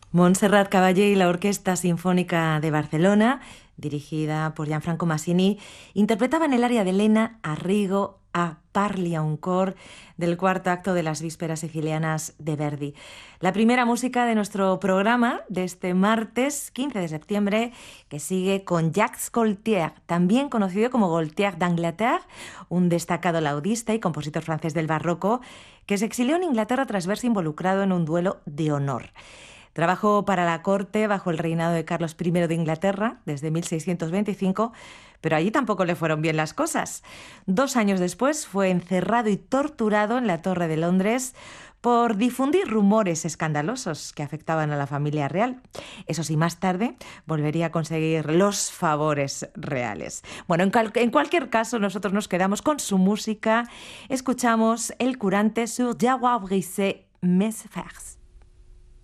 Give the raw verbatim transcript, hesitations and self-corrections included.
Montserrat Caballé y la Orquesta Sinfónica de Barcelona, dirigida por Gianfranco Massini, interpretaban el aria de Elena Arrigo a Parli a un cor del cuarto acto de las Vísperas Sicilianas de Verdi. La primera música de nuestro programa de este martes quince de septiembre, que sigue con Jacques Gaultier, también conocido como Gaultier d'Angleterre, un destacado laudista y compositor francés del barroco, que se exilió en Inglaterra tras verse involucrado en un duelo de honor. Trabajó para la corte bajo el reinado de Carlos primero de Inglaterra desde mil seiscientos veinticinco, pero allí tampoco le fueron bien las cosas. Dos años después fue encerrado y torturado en la Torre de Londres por difundir rumores escandalosos que afectaban a la familia real. Eso sí, más tarde volvería a conseguir los favores reales. Bueno, en, cal- en cualquier caso, nosotros nos quedamos con su música. Escuchamos El Curante sur Jaguar brisé mes fers.